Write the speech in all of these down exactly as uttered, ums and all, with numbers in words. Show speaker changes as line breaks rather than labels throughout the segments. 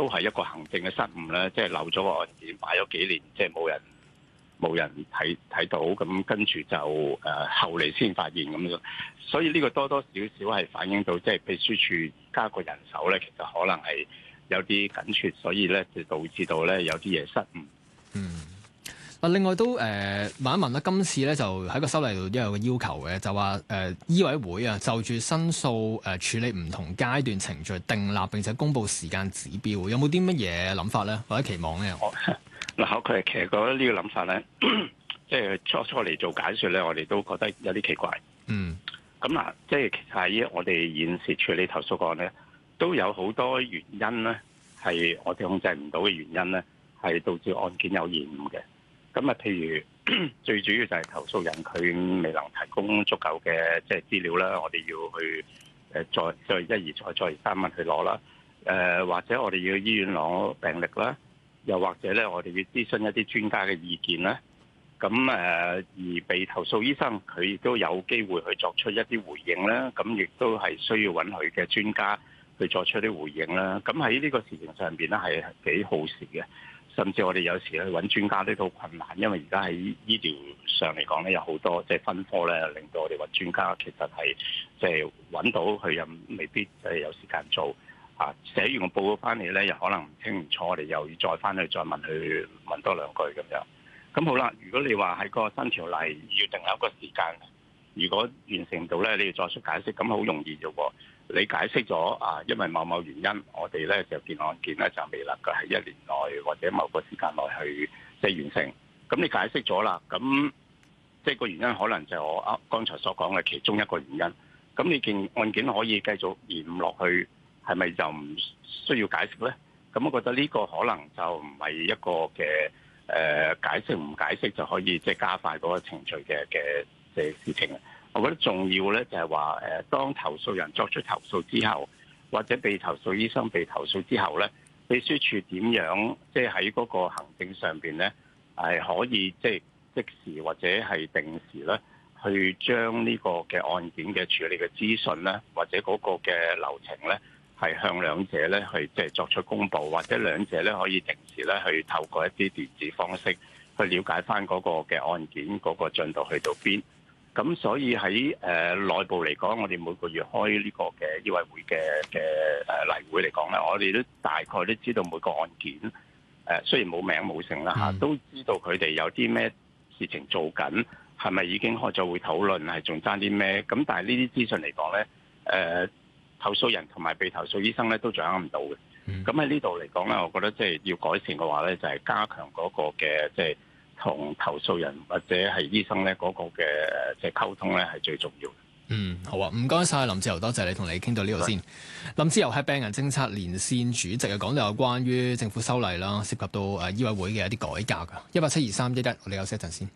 都係一個行政嘅失誤啦，即係漏咗個案件擺咗幾年，即係冇人冇人睇睇到，咁跟住就誒、呃、後嚟先發現咁樣，所以呢個多多少少係反映到即係秘書處加個人手咧，其實可能係有啲緊缺，所以咧就導致到咧有啲嘢失誤。
嗯。嗱，另外都誒、呃、問一問啦，今次咧就喺個修例度都有個要求嘅，就話誒、呃、醫委會啊就住申訴誒、呃、處理唔同階段程序訂立並且公佈時間指標，有冇啲乜嘢諗法咧，或者期望咧？
嗱，佢係其實覺得呢個諗法咧，即係初初嚟做解説咧，我哋都覺得有啲奇怪。
嗯。
咁嗱，即係其實喺我哋現時處理投訴案咧，都有好多原因咧，係我哋控制唔到嘅原因咧，係導致案件有延誤嘅。咁啊，譬如最主要就係投訴人佢未能提供足夠嘅即係資料啦，我哋要去誒再再一而再再而三問去攞啦。誒、呃、或者我哋要醫院攞病歷啦，又或者咧我哋要諮詢一啲專家嘅意見啦。咁誒、呃、而被投訴醫生佢亦都有機會去作出一啲回應啦。咁亦都係需要揾佢嘅專家去作出啲回應啦。咁喺呢個事情上邊咧係幾耗時嘅。甚至我哋有時去揾專家呢都好困難，因為而家喺醫療上嚟講咧，有好多即係分科咧，令到我哋揾專家其實係即係揾到佢又未必即係有時間做啊。寫完個報告翻嚟咧，又可能唔清唔楚，我哋又要再翻去再問佢問多兩句咁樣。咁好啦，如果你話喺個新條例要定立個時間，如果完成到咧，你要作出解釋，咁好容易啫喎。你解釋咗啊，因為某某原因，我哋咧就件案件咧就未能夠喺一年內或者某個時間內去即係完成。咁你解釋咗啦，咁即係個原因可能就係我啱剛才所講嘅其中一個原因。咁你件案件可以繼續延誤落去，係咪就唔需要解釋咧？咁我覺得呢個可能就唔係一個嘅誒、呃、解釋唔解釋就可以即係加快嗰個程序嘅嘅嘅事情。我覺得重要咧，就係話誒，當投訴人作出投訴之後，或者被投訴醫生被投訴之後咧，秘書處點樣即係喺嗰個行政上邊咧，係可以即係即時或者係定時咧，去將呢個嘅案件嘅處理嘅資訊咧，或者嗰個嘅流程咧，係向兩者咧去即係作出公佈，或者兩者咧可以定時咧去透過一啲電子方式去了解翻嗰個嘅案件嗰個進度去到邊。咁所以喺誒、呃、內部嚟講，我哋每個月開呢個嘅醫委會嘅嘅誒例會嚟講咧，我哋都大概都知道每個案件誒、呃，雖然冇名冇姓啦嚇，都知道佢哋有啲咩事情做緊，係咪已經開咗會討論，係仲爭啲咩？咁但係呢啲資訊嚟講咧，誒、呃、投訴人同埋被投訴醫生咧都掌握唔到嘅。咁喺呢度嚟講咧，我覺得即係要改善嘅話咧，就係、是、加強嗰個嘅即係。同投訴人或者係醫生咧嗰個嘅即係溝通咧係最重要嘅。
嗯，好啊，唔該晒林志釉，多謝你同你傾到呢度先。林志釉係病人政策連線主席啊，講到有關於政府修例啦，涉及到誒醫委會嘅一啲改革噶。一八七二三一一，我哋休息一陣先。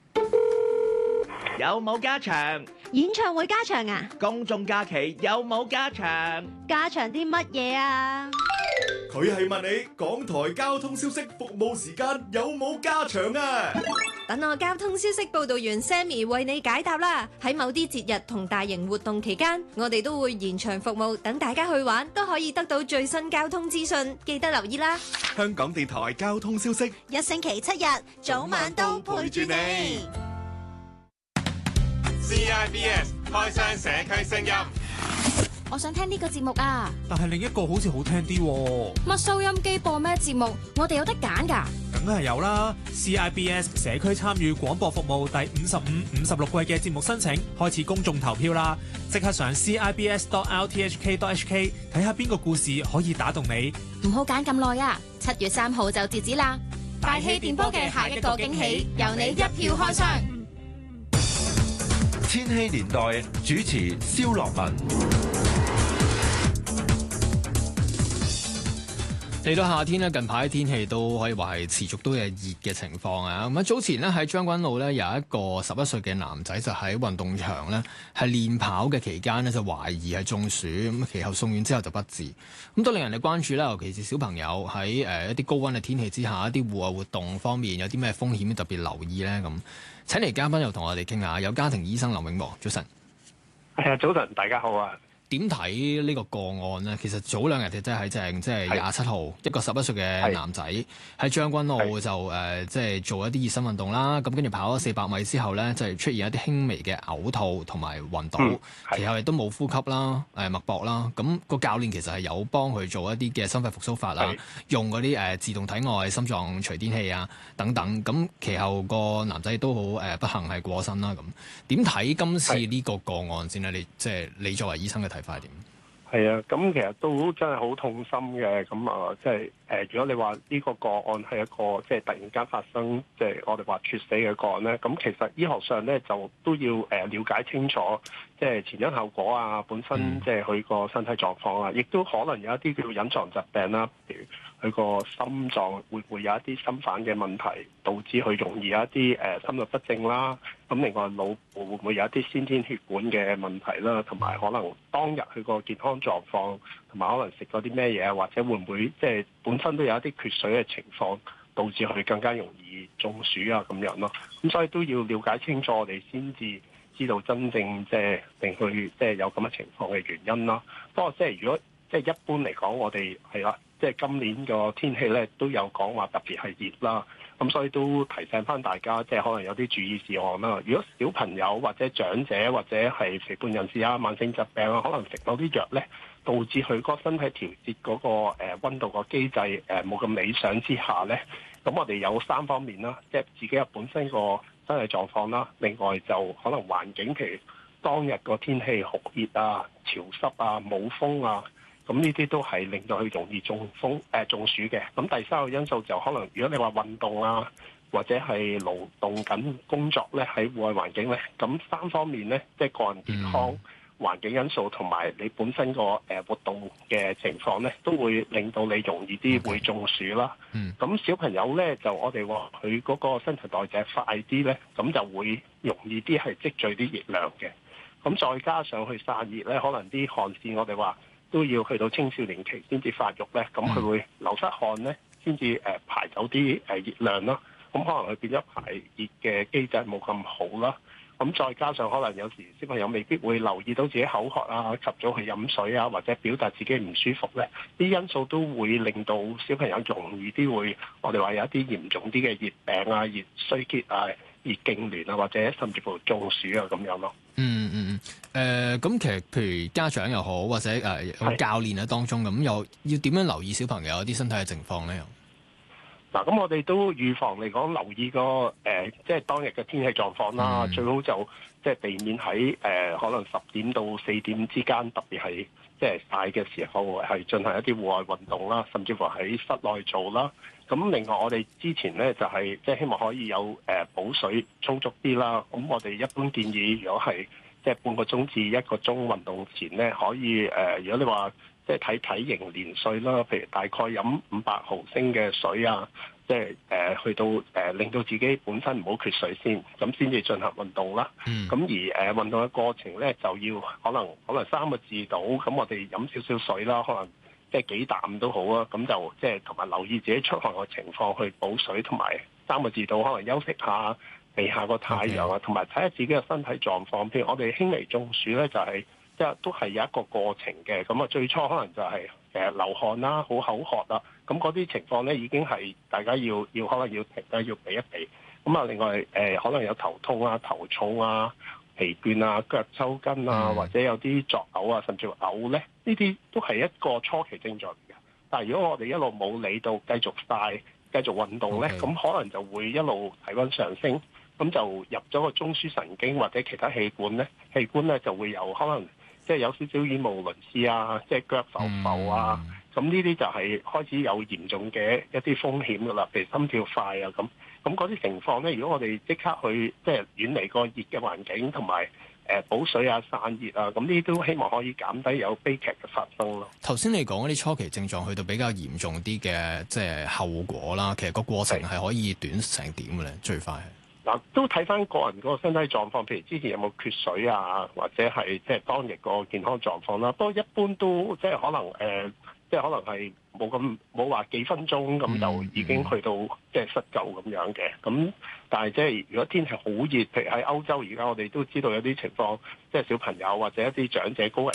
有冇加場？
演唱會加場啊？
公眾假期有冇加場？
加場啲乜嘢啊？
佢係問你港台交通消息服務時間有冇加場啊？
等我交通消息報導員 Sammy 為你解答啦。喺某啲節日同大型活動期間，我哋都會延長服務，等大家去玩都可以得到最新交通資訊，記得留意啦。
香港電台交通消息，
一星期七日，早晚都陪住你。
C I B S 開箱社區聲音。
我想聽呢個節目啊，
但係另一個好似好聽啲喎。
乜收音機播咩節目？我哋有得揀㗎。
梗係有啦 ！C I B S 社區參與廣播服務第五十五、五十六季嘅節目申請開始公眾投票啦！即刻上 C I B S dot R T H K dot H K 睇下邊個故事可以打動你。
唔好揀咁耐啊！七月三號就截止啦！大氣電波嘅下一個驚喜，由你一票開箱。
千禧年代主持蕭樂文。
嚟到夏天咧，近排天氣都可以話係持續都係熱嘅情況啊！咁啊，早前咧喺將軍澳咧有一個十一歲嘅男仔就喺運動場咧係練跑嘅期間咧就懷疑係中暑，咁其後送院之後就不治。咁都令人哋關注啦，尤其是小朋友喺誒一啲高溫嘅天氣之下，一啲戶外活動方面有啲咩風險特別留意咧？咁請嚟嘉賓又同我哋傾下，有家庭醫生林永和，早晨。
係啊，早晨，大家好啊！
點睇呢個個案咧？其實早兩日嘅即係喺正即係廿七號，一個十一歲嘅男仔喺將軍澳就誒即係做一啲熱身運動啦。咁跟住跑咗四百米之後咧，就係出現一啲輕微嘅嘔吐同埋暈倒，嗯、其後亦都冇呼吸啦、誒脈搏啦。咁、個教練其實係有幫佢做一啲嘅心肺復甦法啦，用嗰啲誒自動體外心臟除顫器啊等等。咁其後個男仔都好誒不幸係過身啦。咁點睇今次呢個個案先咧？你即係你作為醫生嘅睇法係點？
係啊，咁其實都真係好痛心嘅。咁啊，即係誒，如果你話呢個個案係一個即係突然間發生，即係我哋話猝死嘅個案咧，咁其實醫學上咧就都要誒了解清楚，即係前因後果啊，本身即係佢個身體狀況啊，亦都可能有一啲叫隱藏疾病啦，譬如佢個心臟會唔會有一啲心瓣嘅問題，導致佢容易有一啲誒心律不正啦。咁另外腦部會唔會有一啲先天血管嘅問題啦，同埋可能當日佢個健康狀況，同埋可能食咗啲咩嘢，或者會唔會即係本身都有一啲缺水嘅情況，導致佢更加容易中暑啊咁樣咯。咁所以都要了解清楚，我哋先至知道真正即係令佢即係有咁嘅情況嘅原因啦。不過即係如果即係一般嚟講，我哋係啦，即係今年個天氣咧都有講話特別係熱啦。咁所以都提醒翻大家，即係可能有啲注意事項啦。如果小朋友或者長者或者係肥胖人士啊、慢性疾病啊，可能食到啲藥咧，導致佢個身體調節嗰個誒溫度個機制誒冇咁理想之下咧，咁我哋有三方面啦，即係自己嘅本身個身體狀況啦，另外就可能環境，譬如當日個天氣酷熱啊、潮濕啊、冇風啊。咁呢啲都係令到佢容易中風誒、呃、中暑嘅。咁第三個因素就可能，如果你話運動啊，或者係勞動緊工作咧，喺戶外環境咧，咁三方面咧，即係個人健康、嗯、環境因素同埋你本身個誒活動嘅情況咧，都會令到你容易啲會中暑啦。咁、嗯、小朋友咧，就我哋話佢嗰個新陳代謝快啲咧，咁就會容易啲係積聚啲熱量嘅。咁再加上去散熱咧，可能啲汗腺我哋話，都要去到青少年期先至發育咧，咁佢會流失汗咧，先至誒排走啲誒熱量啦。咁可能佢變咗排熱嘅機制冇咁好啦。咁再加上可能有時小朋友未必會留意到自己口渴啊，及早去飲水啊，或者表達自己唔舒服咧，啲因素都會令到小朋友容易啲會，我哋話有一啲嚴重啲嘅熱病啊、熱衰竭啊、熱痙攣啊，或者甚至乎中暑啊咁樣咯。
嗯嗯嗯，誒咁、呃、其實譬如家長又好，或者誒、呃、教練喺當中咁，又要點樣留意小朋友啲身體嘅情況咧？
嗱，咁我哋都預防嚟講，留意個誒、呃，即係當日嘅天氣狀況啦。嗯、最好就即係避免喺誒、呃、可能十點到四點之間，特別係即係曬嘅時候，係進行一啲戶外運動啦，甚至乎喺室內做啦。咁另外，我哋之前咧就係、是、即係希望可以有誒、呃、補水充足啲啦。咁我哋一般建議，如果係即係半個鐘至一個鐘運動前咧，可以誒、呃，如果你話，即係睇體型年歲啦，譬如大概飲五百毫升嘅水啊，即係誒、呃、去到誒、呃、令到自己本身唔好缺水先，咁先至進行運動啦。咁、嗯、而誒、呃、運動嘅過程咧，就要可能可能三個字到，咁我哋飲少少水啦，可能即係幾啖都好啊。咁就即係同埋留意自己出汗嘅情況去補水，同埋三個字到可能休息下，避下個太陽啊，同埋睇下自己嘅身體狀況。譬如我哋輕微中暑咧，就係、是。即係都係有一個過程嘅，咁啊最初可能就係誒流汗啦，好口渴啦，咁嗰啲情況咧已經係大家要要可能要停啦，要避一避。咁啊另外誒、呃、可能有頭痛啊、頭重啊、疲倦啊、腳抽筋啊，或者有啲作嘔啊，甚至乎嘔咧，呢啲都係一個初期症狀嚟嘅。但係如果我哋一路冇理到，繼續曬、繼續運動咧，咁 Okay. 可能就會一路體溫上升，咁就入咗個中樞神經或者其他器官咧，器官咧就會有可能。即係有少少語無倫次啊，即係腳浮浮啊，咁呢啲就係開始有嚴重嘅一啲風險噶啦，譬如心跳快啊咁。咁嗰啲情況咧，如果我哋即刻去即係遠離個熱嘅環境，同埋誒補水啊、散熱啊，咁呢啲都希望可以減低有悲劇嘅發生咯。
頭先你講嗰啲初期症狀去到比較嚴重啲嘅即係後果啦，其實個過程係可以短成點嘅咧？最快係？
嗱，都睇翻個人個身體狀況，譬如之前有冇缺水啊，或者係即係當日個健康狀況啦。不過一般都即係可能誒、呃，即係可能係冇咁冇話幾分鐘咁就已經去到即係失救咁樣嘅。咁但係即係如果天氣好熱，譬如喺歐洲而家我哋都知道有啲情況，即係小朋友或者一啲長者高危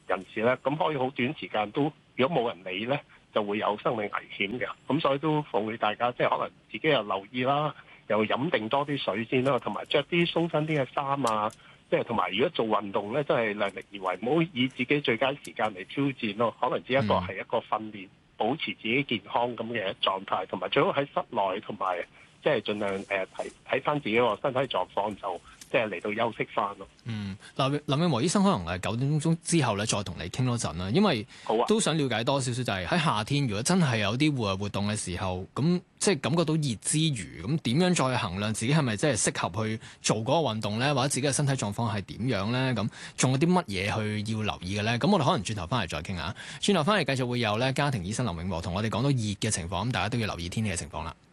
人士咧，咁可以好短時間都，如果冇人理咧，就會有生命危險嘅。咁所以都奉勸大家，即係可能自己又留意啦，又飲定多啲水先啦，同埋着啲鬆身啲嘅衫啊。即係同埋，如果做運動咧，真係量力而為，唔好以自己最佳時間嚟挑戰咯。可能只一個係一個訓練，保持自己健康咁嘅狀態，同埋最好喺室內，同埋即係盡量誒睇睇翻自己個身體狀況，就即係嚟到休息翻咯。
嗯，嗱，林永和醫生可能誒九點鐘之後咧，再同你傾多陣啦，因為都想了解多少少，就係喺夏天，如果真係有啲戶外活動嘅時候，咁即係感覺到熱之餘，咁點樣再衡量自己係咪真係適合去做嗰個運動咧，或者自己嘅身體狀況係點樣咧？咁仲有啲乜嘢去要留意嘅咧？咁我哋可能轉頭翻嚟再傾下，轉頭翻嚟繼續會有咧家庭醫生林永和同我哋講到熱嘅情況，咁大家都要留意天氣嘅情況啦。